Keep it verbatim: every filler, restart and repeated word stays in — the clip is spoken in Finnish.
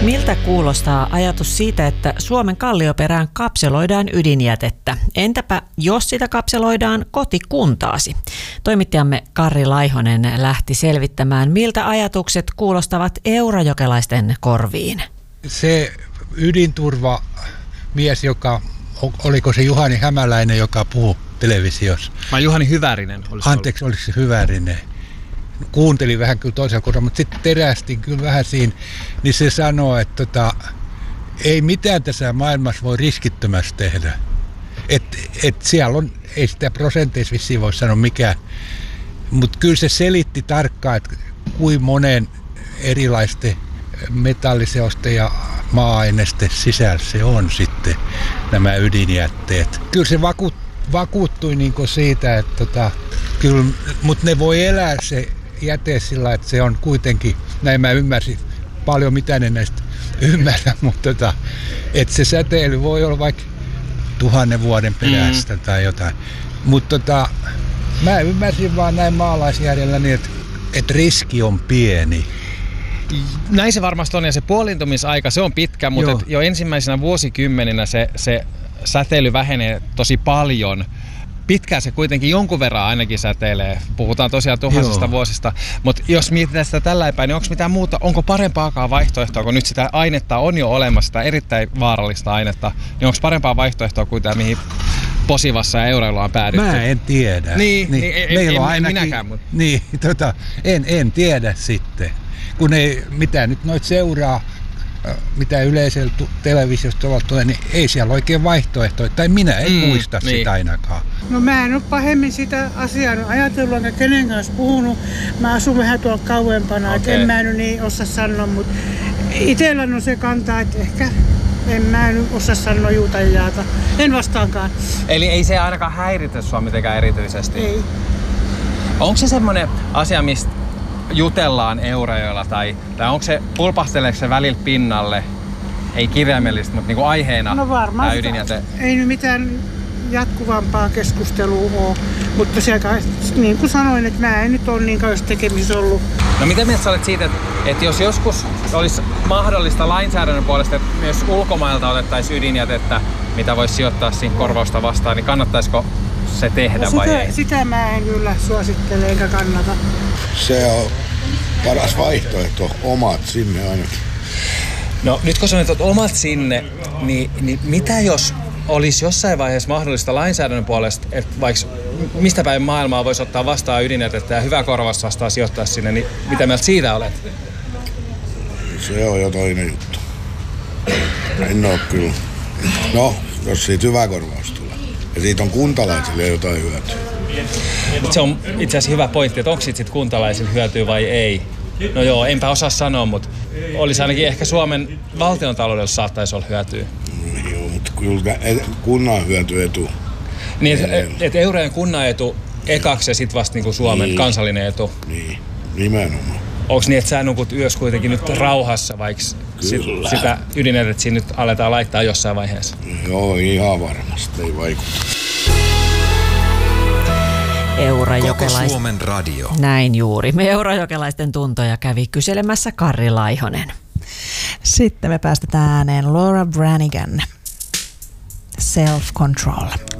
Miltä kuulostaa ajatus siitä, että Suomen kallioperään kapseloidaan ydinjätettä? Entäpä jos sitä kapseloidaan kotikuntaasi? Toimittajamme Karri Laihonen lähti selvittämään, miltä ajatukset kuulostavat eurajokelaisten korviin. Se ydinturvamies, joka, oliko se Juhani Hämäläinen, joka puhui televisiossa? Vai Juhani Hyvärinen? Olisi Anteeksi, oliko se Hyvärinen? Kuuntelin vähän kyllä toisella kohdalla, mutta sitten terästin kyllä vähän siinä, niin se sanoo, että tota, ei mitään tässä maailmassa voi riskittömästi tehdä. Että et siellä on, ei sitä prosenteissa vissiin voi sanoa mikään, mutta kyllä se selitti tarkkaan, että kuinka monen erilaisten metalliseosten ja maa-aineisten sisällä se on sitten nämä ydinjätteet. Kyllä se vakuut, vakuuttui niinku siitä, että tota, kyllä, mutta ne voi elää se jäte sillä, että se on kuitenkin, näin mä ymmärsin paljon mitä ne näistä ymmärrä, mutta tota, että se säteily voi olla vaikka tuhannen vuoden perästä mm. tai jotain. Mutta tota, mä ymmärsin vaan näin maalaisjärjellä niin, että, että riski on pieni. Näin se varmasti on, ja se puolintumisaika, se on pitkä, mutta jo, jo ensimmäisenä vuosikymmeninä se, se säteily vähenee tosi paljon. Pitkään se kuitenkin jonkun verran ainakin säteilee. Puhutaan tosiaan tuhansista Joo. vuosista. Mutta jos mietitään sitä tällä päin, niin onko mitään muuta, onko parempaakaan vaihtoehtoa, kun nyt sitä ainetta on jo olemassa, sitä erittäin vaarallista ainetta, niin onko parempaa vaihtoehtoa kuin tämä, mihin Posivassa ja Eurajoella on päädytty? Mä en tiedä. Niin, niin, niin ei, meillä en, on ainakin, minäkään. Mutta. Niin, tota, en, en tiedä sitten. Kun ei mitään nyt noit seuraa, mitä yleisellä televisiosta tulee, niin ei siellä oikein vaihtoehtoja, tai minä en mm, muista niin. sitä ainakaan. No mä en ole pahemmin sitä asiaa ajatellut, enkä kenen kanssa puhunut. Mä asun vähän tuolla kauempana, okay. että en mä nyt niin osaa sanoa, mutta itsellä on se kantaa, että ehkä en mä nyt osaa sanoa juu tai jaata. En vastaankaan. Eli ei se ainakaan häiritä sua mitenkään erityisesti? Ei. Onko se semmoinen asia, mistä jutellaan Eurajoella, tai, tai onko se, pulpahteleeko se välillä pinnalle, ei kirjaimellisesti, mutta niinku aiheena no varmaan tämä ydinjäte? Ei nyt mitään jatkuvampaa keskustelua ole, mutta tosiaan, niin kuin sanoin, että mä en nyt ole niin kauheasti tekemisissä ollut. No mitä mieltä sä olet siitä, että, että jos joskus olisi mahdollista lainsäädännön puolesta, että myös ulkomailta otettaisiin ydinjätettä, mitä voisi sijoittaa siinä korvausta vastaan, niin kannattaisiko se tehdä no vai sitä, ei? Sitä mä en kyllä suosittele eikä kannata. Se on paras vaihtoehto, omat sinne ainakin. No nyt kun sanoit, että omat sinne, niin, niin mitä jos olisi jossain vaiheessa mahdollista lainsäädännön puolesta, että vaikka mistä päin maailmaa voisi ottaa vastaan ydinjätettä ja hyvä korvaus vastaan sijoittaa sinne, niin mitä mieltä siitä olet? Se on jo toinen juttu. En ole kyllä. No, jos siitä hyvä korvaus tulee. Ja siitä on kuntalaisille jotain hyötyä. Se on itse asiassa hyvä pointti, että onko siitä sit kuntalaisille hyötyä vai ei. No joo, enpä osaa sanoa, mutta olisi ainakin ehkä Suomen valtiontaloudella saattaisi olla hyötyä. No, joo, mutta kyllä kunnan hyöty etu. Niin, että et, et Eurajoen kunnan etu ekaksi ja sitten vasta niinku Suomen niin. kansallinen etu. Niin, nimenomaan. Onko niin, että sä nukut yössä kuitenkin nyt rauhassa, vaikka sit, sitä ydinjätettä siinä nyt aletaan laittaa jossain vaiheessa? Joo, ihan varmasti, ei vaikuta. Eurajokelais... Koko Suomen radio. Näin juuri. Me eurajokelaisten tuntoja kävi kyselemässä Karri Laihonen. Sitten me päästetään ääneen Laura Branigan. Self Control.